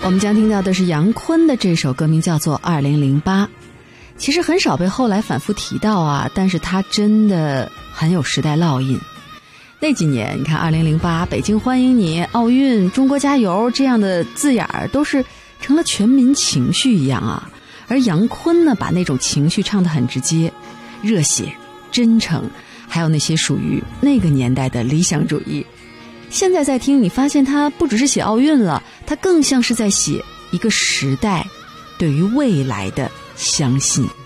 我们将听到的是杨坤的这首歌，名叫做《2008》。其实很少被后来反复提到啊，但是它真的很有时代烙印。那几年你看2008北京欢迎你、奥运、中国加油这样的字眼儿都是成了全民情绪一样啊。而杨坤呢，把那种情绪唱得很直接、热血、真诚，还有那些属于那个年代的理想主义。现在在听，你发现他不只是写奥运了，他更像是在写一个时代对于未来的相信。